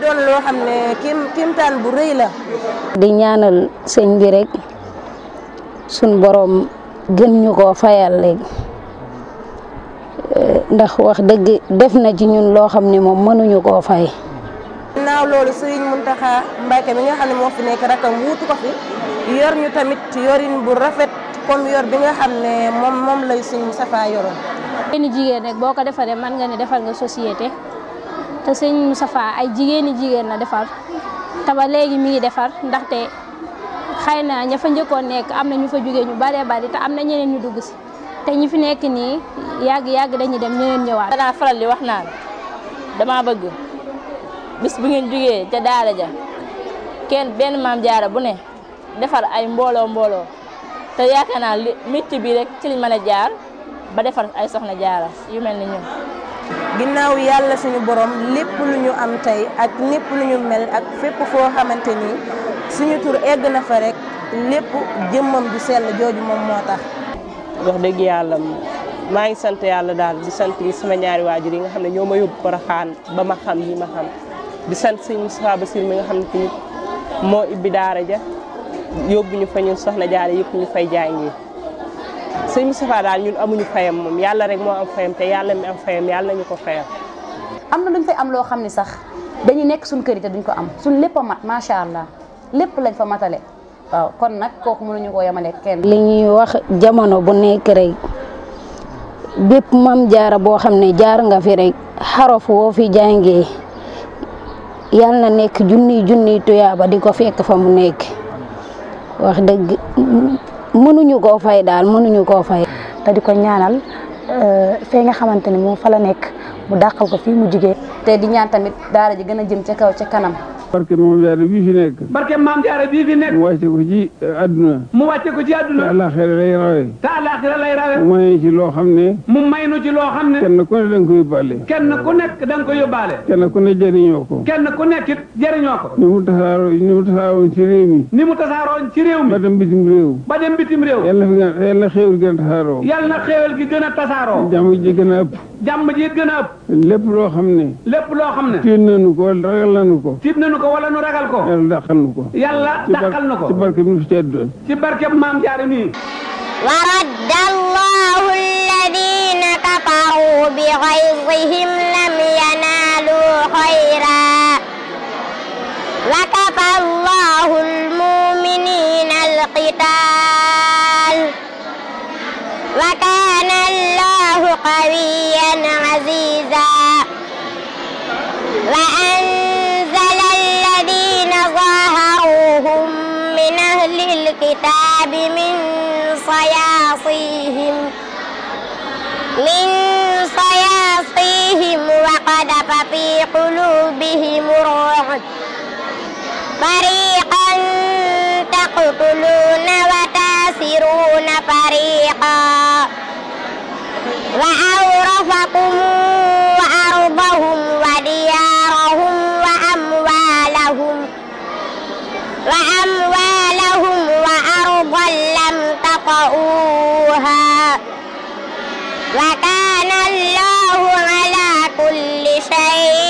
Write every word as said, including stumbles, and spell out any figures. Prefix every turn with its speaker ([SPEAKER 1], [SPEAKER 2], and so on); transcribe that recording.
[SPEAKER 1] doon loo xam ne kim kimtaan bu rëy la.
[SPEAKER 2] di ñaanal sëñ bi rek suñ borom gën ñu koo fayal léegi ndax wax dëgg def na ci ñun loo xam ne moom mënuñu koo fay.
[SPEAKER 1] ginnaaw loolu Serigne Mountakha Mbacké mi nga xam ne moo fi nekk rakam wuutu ko fi yor ñu tamit yorin bu rafet comme yor bi nga xam ne moom moom lay Serigne Moustapha yoroon.
[SPEAKER 3] jigéeni jigéen rek boo ko defaree mën nga ne defal nga société te Serigne Moustapha ay jigéeni jigéen la defar te ba léegi mi ngi defar ndaxte xëy na ña fa njëkkoon nekk am na ñu fa jógee ñu baree bari te am na ñeneen ñu dugg si te ñi fi nekk nii yàgg yàgg dañuy dem ñeneen ñëwaat.
[SPEAKER 4] danaa faral di wax naan dama bëgg bis bu ngeen jógee ca daara ja kenn benn maam jaara bu ne defar ay mbooloo mbooloo te yaakaar naa li métier bi rek ci liñ mën a jaar ba defar ay soxna jaara yu mel ni ñun.
[SPEAKER 1] ginnaaw yàlla suñu borom lépp lu ñu am tey ak lépp lu ñu mel ak fépp foo xamante ni suñu tur egg na fa rek lépp jëmmam du sell jooju moom moo tax.
[SPEAKER 5] wax dëgg yàlla maa ngi sant yàlla daal di sant sama ñaari waajur yi nga xam ne ñoo ma yóbbu Porokhane ba ma xam yi ma xam di sant sëñ Moustapha Bassir mi nga xam ne tamit moo ibbi daara ja yóbbu ñu fa ñun soxna jaara yëpp ñu fay jàngee sëñ Moustapha daal ñun amuñu fayam moom yàlla rek moo am fayam te yàlla mi am fayam yàlla nañu ko fayam.
[SPEAKER 6] am na luñ fay am loo xam ne sax dañu nekk suñ kër yi te duñ ko am suñ lépp a mat macha allah lépp lañ fa matale waaw kon nag kooku mënuñu koo yemale kenn.
[SPEAKER 2] li ñuy wax jamono bu nekk rek bépp mam jaara boo xam ne jaar nga fi rek xaraf woo fi jàngee yal na nekk junniy junniy tuyaaba di ko fekk fa mu nekk wax dëgg mënuñu koo fay daal mënuñu koo fay.
[SPEAKER 6] te di ko ñaanal fee nga xamante ni moom fa la nekk mu dàqal ko fii mu jigee te di ñaan tamit daara ji gën a jëm ca kaw ca kanam.
[SPEAKER 7] barke maam jaara bii fi nekk.
[SPEAKER 8] barke maam jaara bii fi nekk.
[SPEAKER 7] mu wàcce ko ci àdduna.
[SPEAKER 8] mu wàcce ko ci àdduna.
[SPEAKER 7] te àllaaxira lay rawe.
[SPEAKER 8] te àllaaxira lay rawe.
[SPEAKER 7] mu may ci loo xam ne.
[SPEAKER 8] mu may nu ci loo xam ne.
[SPEAKER 7] kenn ku ne da nga ko yóbbaale.
[SPEAKER 8] kenn ku nekk da nga ko yóbbaale.
[SPEAKER 7] kenn ku ne jëriñoo ko.
[SPEAKER 8] kenn ku nekk it jëriñoo ko.
[SPEAKER 7] ni mu tasaaroo ni mu tasaaroon ci réew mi.
[SPEAKER 8] ni mu tasaaroon ci réew mi.
[SPEAKER 7] ba dem bitim réew.
[SPEAKER 8] ba dem bitim réew.
[SPEAKER 7] yàlla na fi gën yàlla na xéewal gën a tasaaroo.
[SPEAKER 8] yàlla na xéewal gi gën a tasaaroo.
[SPEAKER 7] jàmm ji gën a ëpp.
[SPEAKER 8] jàmm ji gën a ëpp.
[SPEAKER 7] lépp loo xam ne.
[SPEAKER 8] lépp loo xam ne.
[SPEAKER 7] tiit nañu ko wala ragal nañu ko.
[SPEAKER 8] tiit nañu ko wala nu ragal ko.
[SPEAKER 7] yàlla dàqal nu ko.
[SPEAKER 8] yàlla dàqal nu ko.
[SPEAKER 7] ci barke bi nu fi tedd.
[SPEAKER 8] ci barke maam jaara nii.
[SPEAKER 9] wa radda allahu alladina kafaru bi ghayzihim lam yanalu khayra wa kafa allahu almu'minina alqital wa kana allahu qawiyyan aziza wa anzala alladina zaharuhum min ahli alkitab min sayasihim min sayasihim wa qadhafa fi qulubihim الرعب فريقا تقتلون وتاسرون فريقا وأورثكم أرضهم وديارهم وأموالهم وأموالهم وأرضا لم تطئوها وكان الله على كل شيء